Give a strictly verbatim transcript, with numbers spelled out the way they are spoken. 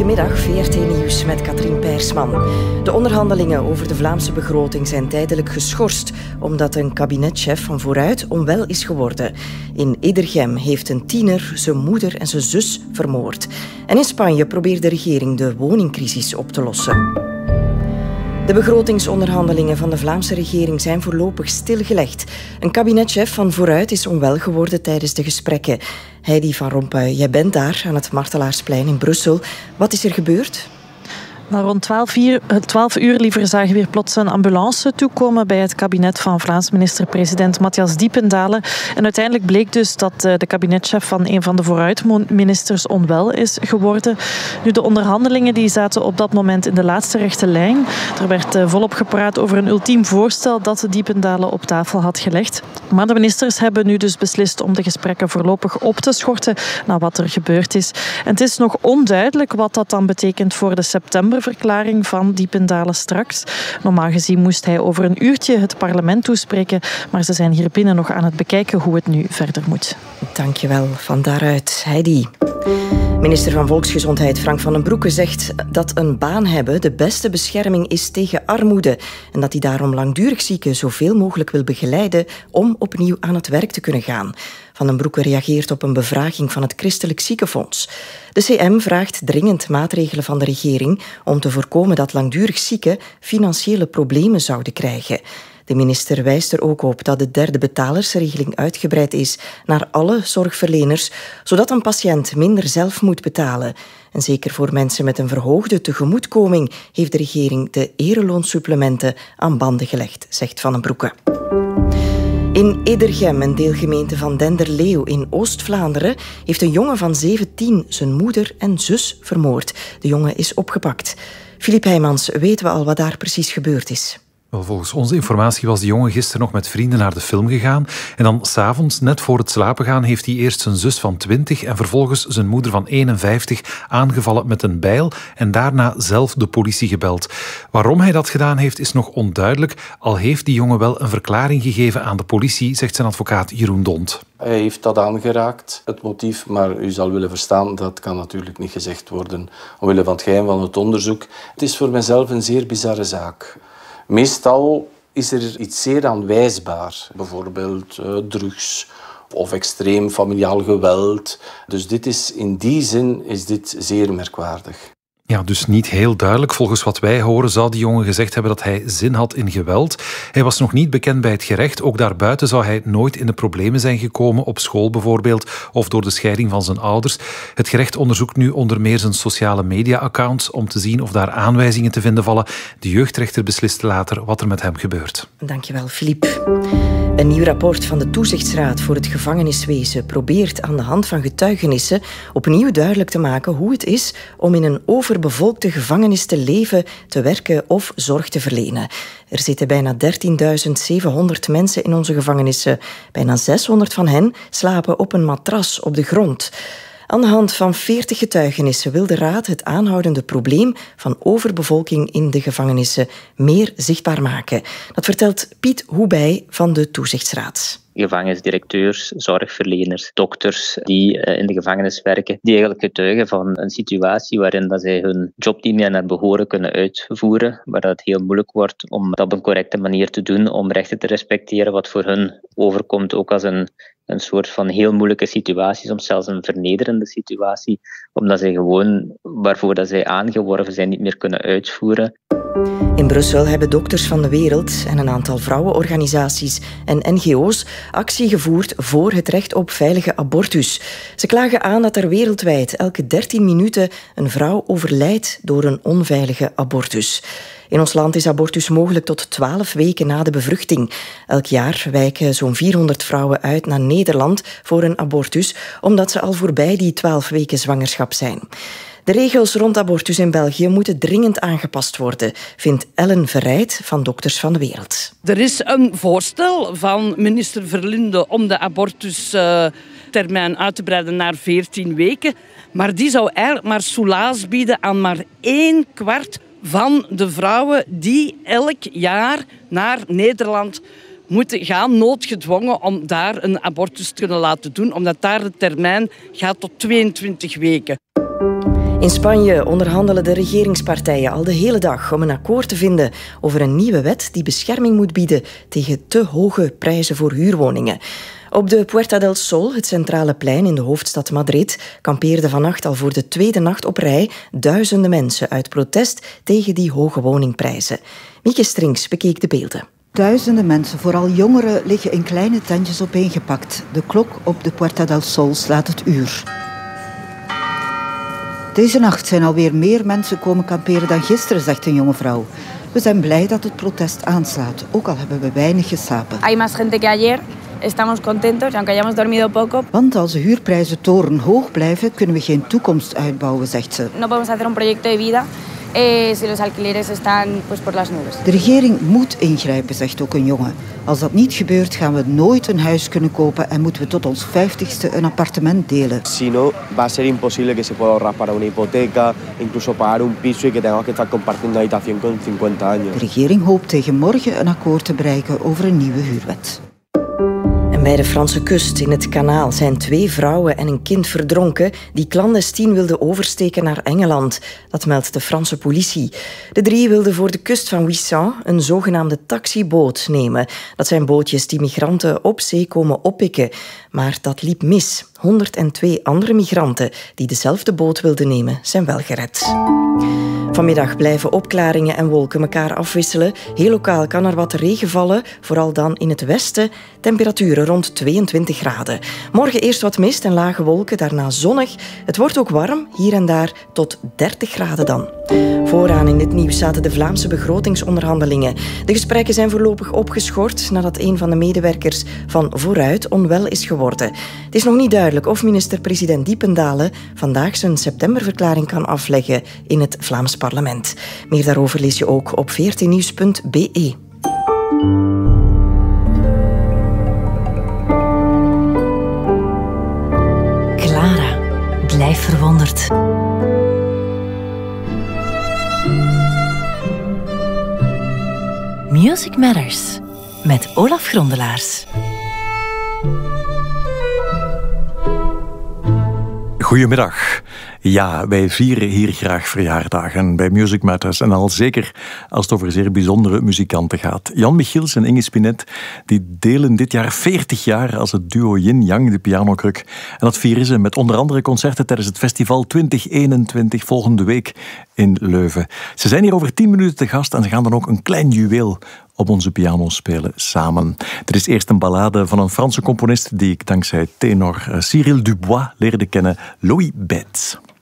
Goedemiddag, V R T Nieuws met Katrien Peirsman. De onderhandelingen over de Vlaamse begroting zijn tijdelijk geschorst omdat een kabinetchef van Vooruit onwel is geworden. In Edergem heeft een tiener zijn moeder en zijn zus vermoord. En in Spanje probeert de regering de woningcrisis op te lossen. De begrotingsonderhandelingen van de Vlaamse regering zijn voorlopig stilgelegd. Een kabinetchef van Vooruit is onwel geworden tijdens de gesprekken. Heidi van Rompuy, jij bent daar aan het Martelaarsplein in Brussel. Wat is er gebeurd? Maar rond twaalf uur, twaalf uur liever zagen we weer plots een ambulance toekomen bij het kabinet van Vlaams minister-president Matthias Diependalen. En uiteindelijk bleek dus dat de kabinetchef van een van de vooruitministers onwel is geworden. Nu, de onderhandelingen die zaten op dat moment in de laatste rechte lijn. Er werd volop gepraat over een ultiem voorstel dat Diependalen op tafel had gelegd. Maar de ministers hebben nu dus beslist om de gesprekken voorlopig op te schorten na wat er gebeurd is. En het is nog onduidelijk wat dat dan betekent voor de september. Verklaring van Diependalen straks. Normaal gezien moest hij over een uurtje het parlement toespreken, maar ze zijn hier binnen nog aan het bekijken hoe het nu verder moet. Dankjewel. Van daaruit, Heidi. Minister van Volksgezondheid Frank van den Broeke zegt dat een baan hebben de beste bescherming is tegen armoede en dat hij daarom langdurig zieken zoveel mogelijk wil begeleiden om opnieuw aan het werk te kunnen gaan. Van den Broeke reageert op een bevraging van het Christelijk Ziekenfonds. De C M vraagt dringend maatregelen van de regering om te voorkomen dat langdurig zieken financiële problemen zouden krijgen. De minister wijst er ook op dat de derde betalersregeling uitgebreid is naar alle zorgverleners, zodat een patiënt minder zelf moet betalen. En zeker voor mensen met een verhoogde tegemoetkoming heeft de regering de ereloonsupplementen aan banden gelegd, zegt Van den Broeke. In Edergem, een deelgemeente van Denderleeuw in Oost-Vlaanderen, heeft een jongen van zeventien zijn moeder en zus vermoord. De jongen is opgepakt. Filip Heijmans, weten we al wat daar precies gebeurd is? Wel, volgens onze informatie was de jongen gisteren nog met vrienden naar de film gegaan. En dan 's avonds, net voor het slapen gaan, heeft hij eerst zijn zus van twintig en vervolgens zijn moeder van eenenvijftig aangevallen met een bijl en daarna zelf de politie gebeld. Waarom hij dat gedaan heeft, is nog onduidelijk. Al heeft die jongen wel een verklaring gegeven aan de politie, zegt zijn advocaat Jeroen Dont. Hij heeft dat aangeraakt, het motief, maar u zal willen verstaan, dat kan natuurlijk niet gezegd worden omwille van het geheim van het onderzoek. Het is voor mijzelf een zeer bizarre zaak. Meestal is er iets zeer aanwijsbaar, bijvoorbeeld uh, drugs of extreem familiaal geweld. Dus dit is, in die zin is dit zeer merkwaardig. Ja, dus niet heel duidelijk. Volgens wat wij horen zou die jongen gezegd hebben dat hij zin had in geweld. Hij was nog niet bekend bij het gerecht. Ook daarbuiten zou hij nooit in de problemen zijn gekomen, op school bijvoorbeeld, of door de scheiding van zijn ouders. Het gerecht onderzoekt nu onder meer zijn sociale media-accounts om te zien of daar aanwijzingen te vinden vallen. De jeugdrechter beslist later wat er met hem gebeurt. Dankjewel, Filip. Een nieuw rapport van de Toezichtsraad voor het gevangeniswezen probeert aan de hand van getuigenissen opnieuw duidelijk te maken hoe het is om in een overbevolkte gevangenis te leven, te werken of zorg te verlenen. Er zitten bijna dertienduizend zevenhonderd mensen in onze gevangenissen. Bijna zeshonderd van hen slapen op een matras op de grond. Aan de hand van veertig getuigenissen wil de Raad het aanhoudende probleem van overbevolking in de gevangenissen meer zichtbaar maken. Dat vertelt Piet Hoebij van de Toezichtsraad. Gevangenisdirecteurs, zorgverleners, dokters die in de gevangenis werken, die eigenlijk getuigen van een situatie waarin dat zij hun job niet meer naar behoren kunnen uitvoeren, waar dat heel moeilijk wordt om dat op een correcte manier te doen, om rechten te respecteren, wat voor hun overkomt ook als een, een soort van heel moeilijke situatie, soms zelfs een vernederende situatie, omdat zij gewoon, waarvoor dat zij aangeworven zijn, niet meer kunnen uitvoeren. In Brussel hebben Dokters van de Wereld en een aantal vrouwenorganisaties en N G O's actie gevoerd voor het recht op veilige abortus. Ze klagen aan dat er wereldwijd elke dertien minuten een vrouw overlijdt door een onveilige abortus. In ons land is abortus mogelijk tot twaalf weken na de bevruchting. Elk jaar wijken zo'n vierhonderd vrouwen uit naar Nederland voor een abortus, omdat ze al voorbij die twaalf weken zwangerschap zijn. De regels rond abortus in België moeten dringend aangepast worden, vindt Ellen Verrijd van Dokters van de Wereld. Er is een voorstel van minister Verlinde om de abortustermijn uit te breiden naar veertien weken. Maar die zou eigenlijk maar soelaas bieden aan maar één kwart van de vrouwen die elk jaar naar Nederland moeten gaan, noodgedwongen, om daar een abortus te kunnen laten doen, omdat daar de termijn gaat tot tweeëntwintig weken. In Spanje onderhandelen de regeringspartijen al de hele dag om een akkoord te vinden over een nieuwe wet die bescherming moet bieden tegen te hoge prijzen voor huurwoningen. Op de Puerta del Sol, het centrale plein in de hoofdstad Madrid, kampeerden vannacht al voor de tweede nacht op rij duizenden mensen uit protest tegen die hoge woningprijzen. Mieke Strings bekeek de beelden. Duizenden mensen, vooral jongeren, liggen in kleine tentjes opeengepakt. De klok op de Puerta del Sol slaat het uur. Deze nacht zijn alweer meer mensen komen kamperen dan gisteren, zegt een jonge vrouw. We zijn blij dat het protest aanslaat, ook al hebben we weinig geslapen. Hay más gente que ayer. Estamos contentos, aunque hayamos dormido poco. Want als de huurprijzen torenhoog blijven, kunnen we geen toekomst uitbouwen, zegt ze. No podemos hacer un proyecto de vida eh, si los alquileres están pues por las nubes. De regering moet ingrijpen, zegt ook een jongen. Als dat niet gebeurt, gaan we nooit een huis kunnen kopen en moeten we tot ons vijftigste een appartement delen. Si no, va a ser imposible que se pueda ahorrar para una hipoteca, incluso pagar un piso y que tengamos que estar compartiendo una habitación con cincuenta años. De regering hoopt tegen morgen een akkoord te bereiken over een nieuwe huurwet. Bij de Franse kust in het kanaal zijn twee vrouwen en een kind verdronken die clandestien wilden oversteken naar Engeland. Dat meldt de Franse politie. De drie wilden voor de kust van Ouessant een zogenaamde taxiboot nemen. Dat zijn bootjes die migranten op zee komen oppikken. Maar dat liep mis. honderdtwee andere migranten die dezelfde boot wilden nemen, zijn wel gered. Vanmiddag blijven opklaringen en wolken elkaar afwisselen. Heel lokaal kan er wat regen vallen, vooral dan in het westen. Temperaturen rond tweeëntwintig graden. Morgen eerst wat mist en lage wolken, daarna zonnig. Het wordt ook warm, hier en daar tot dertig graden dan. Vooraan in dit nieuws zaten de Vlaamse begrotingsonderhandelingen. De gesprekken zijn voorlopig opgeschort nadat een van de medewerkers van Vooruit onwel is geworden. Het is nog niet duidelijk of minister-president Diependaele vandaag zijn septemberverklaring kan afleggen in het Vlaams parlement. Meer daarover lees je ook op v r t nieuws punt b e. Clara, blijf verwonderd. Music Matters met Olaf Grondelaars. Goedemiddag. Ja, wij vieren hier graag verjaardagen bij Music Matters. En al zeker als het over zeer bijzondere muzikanten gaat. Jan Michiels en Inge Spinet die delen dit jaar veertig jaar als het duo Yin Yang, de pianokruk. En dat vieren ze met onder andere concerten tijdens het festival twintig eenentwintig volgende week in Leuven. Ze zijn hier over tien minuten te gast en ze gaan dan ook een klein juweel op onze piano spelen samen. Er is eerst een ballade van een Franse componist die ik dankzij tenor Cyril Dubois leerde kennen, Louis Betts.